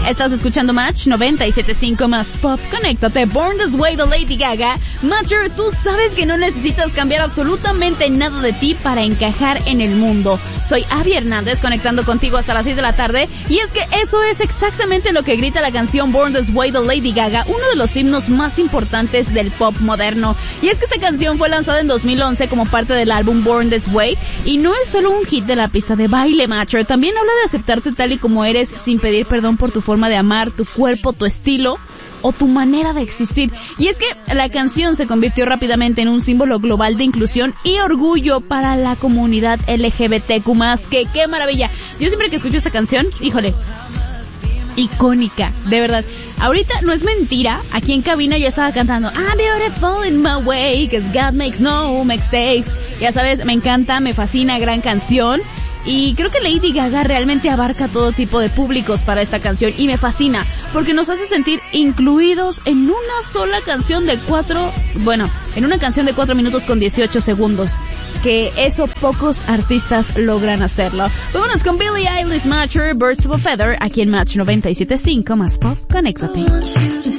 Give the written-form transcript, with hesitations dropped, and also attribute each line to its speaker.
Speaker 1: Estás escuchando Match 97.5 más Pop. Conéctate. Born This Way de Lady Gaga. Matcher, tú sabes que no necesitas cambiar absolutamente nada de ti para encajar en el mundo. Soy Abby Hernández, conectando contigo hasta las 6 de la tarde. Y es que eso es exactamente lo que grita la canción Born This Way de Lady Gaga, uno de los himnos más importantes del pop moderno. Y es que esta canción fue lanzada en 2011 como parte del álbum Born This Way. Y no es solo un hit de la pista de baile, Matcher. También habla de aceptarte tal y como eres, sin pedir perdón por tu forma de amar, tu cuerpo, tu estilo o tu manera de existir. Y es que la canción se convirtió rápidamente en un símbolo global de inclusión y orgullo para la comunidad LGBTQ+. Que qué maravilla. Yo siempre que escucho esta canción, híjole, icónica, de verdad. Ahorita no es mentira, aquí en cabina yo estaba cantando I'm beautiful in my way, 'cause God makes no mistakes. Ya sabes, me encanta, me fascina, gran canción. Y creo que Lady Gaga realmente abarca todo tipo de públicos para esta canción y me fascina porque nos hace sentir incluidos en una sola canción de 4 minutos con 18 segundos. Que eso pocos artistas logran hacerlo. Vámonos con Billie Eilish, Matcher, Birds of a Feather, aquí en Match 97.5 más Pop. Conéctate.